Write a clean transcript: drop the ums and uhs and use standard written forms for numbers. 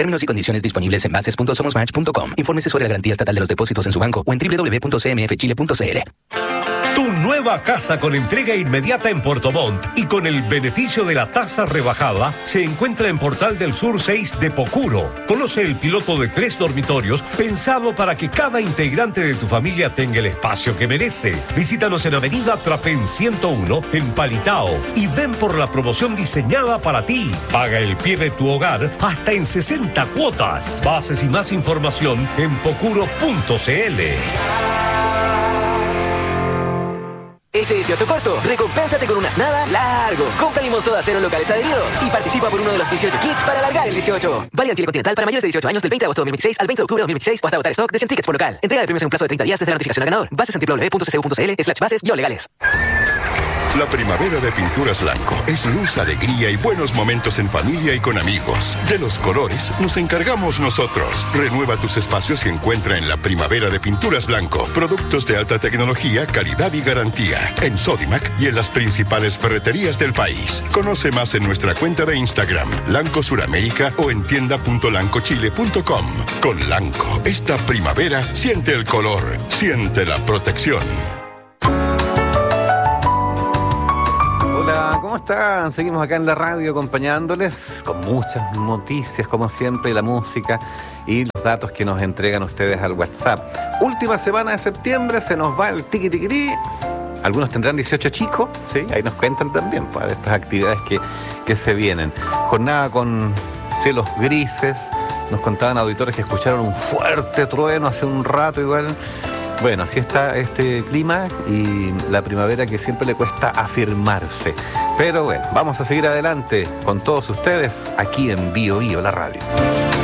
Términos y condiciones disponibles en bases.somosmatch.com. Infórmese sobre la garantía estatal de los depósitos en su banco o en www.cmfchile.cl. Tu nueva casa con entrega inmediata en Puerto Montt y con el beneficio de la tasa rebajada se encuentra en Portal del Sur 6 de Pocuro. Conoce el piloto de 3 dormitorios pensado para que cada integrante de tu familia tenga el espacio que merece. Visítanos en Avenida Trapén 101 en Palitao y ven por la promoción diseñada para ti. Paga el pie de tu hogar hasta en 60 cuotas. Bases y más información en pocuro.cl. Este 18 corto, recompénsate con unas nada largo. Compra limón soda cero locales adheridos y participa por uno de los 18 kits para alargar el 18. Válido en Chile continental para mayores de 18 años del 20 de agosto de 2026 al 20 de octubre de 2026 o hasta agotar stock de 100 tickets por local. Entrega de premios en un plazo de 30 días desde la notificación al ganador. Bases en www.ccu.cl/bases-legales. La primavera de Pinturas Blanco es luz, alegría y buenos momentos en familia y con amigos. De los colores nos encargamos nosotros. Renueva tus espacios y encuentra en la primavera de Pinturas Blanco productos de alta tecnología, calidad y garantía. En Sodimac y en las principales ferreterías del país. Conoce más en nuestra cuenta de Instagram, Lanco Suramérica, o en tienda.lancochile.com. Con Lanco, esta primavera siente el color, siente la protección. Hola, ¿cómo están? Seguimos acá en la radio acompañándoles con muchas noticias, como siempre, la música y los datos que nos entregan ustedes al WhatsApp. Última semana de septiembre, se nos va el tiqui-tiqui-ti. Algunos tendrán 18 chicos, sí, ahí nos cuentan también para estas actividades que se vienen. Jornada con cielos grises, nos contaban auditores que escucharon un fuerte trueno hace un rato igual. Bueno, así está este clima y la primavera que siempre le cuesta afirmarse. Pero bueno, vamos a seguir adelante con todos ustedes aquí en Bio Bio, la radio.